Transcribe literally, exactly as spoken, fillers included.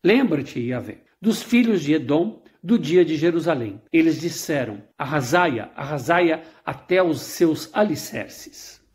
Lembra-te, Yahvé, dos filhos de Edom, do dia de Jerusalém. Eles disseram: arrasai-a, arrasai-a até os seus alicerces.